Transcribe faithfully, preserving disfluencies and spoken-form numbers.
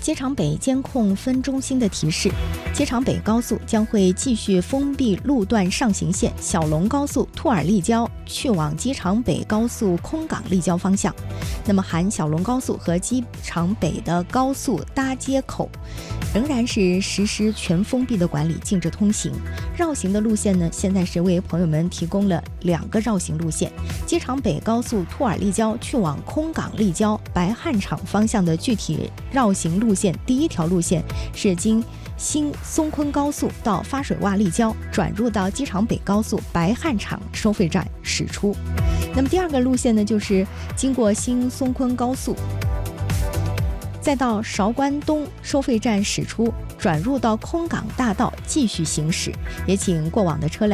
机场北监控分中心的提示，机场北高速将会继续封闭路段上行线小龙高速兔儿立交去往机场北高速空港立交方向。那么含小龙高速和机场北的高速搭接口仍然是实施全封闭的管理，禁止通行。绕行的路线呢，现在是为朋友们提供了两个绕行路线。机场北高速兔儿立交去往空港立交白汉场方向的具体绕行路线，第一条路线是经新松昆高速到发水洼立交，转入到机场北高速白汉场收费站驶出。那么第二个路线呢，就是经过新松昆高速，再到韶关东收费站驶出，转入到空港大道继续行驶。也请过往的车辆